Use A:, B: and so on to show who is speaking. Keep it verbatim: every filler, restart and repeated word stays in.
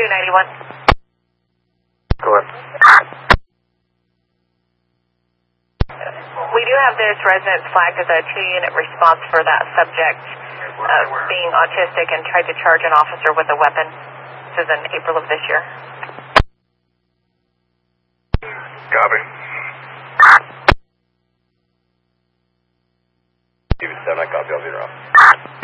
A: two ninety-one.
B: Go ahead.
A: We do have this resident flagged as a two-unit response for that subject uh, being autistic and tried to charge an officer with a weapon. This is in April of this year.
B: Copy. Give it seven, I copy, I'll be around.